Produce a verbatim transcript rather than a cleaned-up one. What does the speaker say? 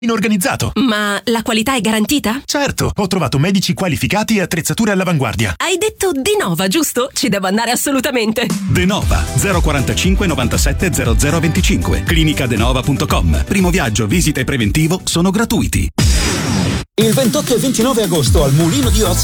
organizzato. Ma la qualità è garantita? Certo, ho trovato medici qualificati e attrezzature all'avanguardia. Hai detto Denova, giusto? Ci devo andare assolutamente. Denova zero quarantacinque novantasette zero zero venticinque. clinica denova punto com. Primo viaggio, visita e preventivo sono gratuiti. Il ventotto e ventinove agosto al Mulino di Oz